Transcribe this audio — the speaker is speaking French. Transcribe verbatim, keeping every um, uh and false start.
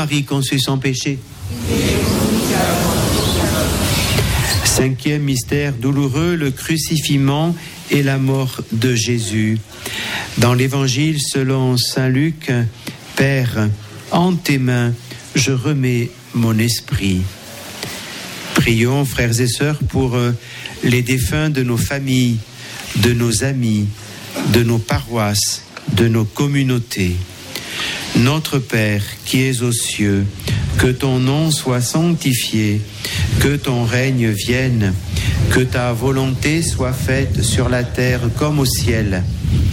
Marie conçue sans péché. Cinquième mystère douloureux, le crucifixion et la mort de Jésus. Dans l'Évangile selon saint Luc, Père, en tes mains, je remets mon esprit. Prions, frères et sœurs, pour les défunts de nos familles, de nos amis, de nos paroisses, de nos communautés. Notre Père qui es aux cieux, que ton nom soit sanctifié, que ton règne vienne, que ta volonté soit faite sur la terre comme au ciel.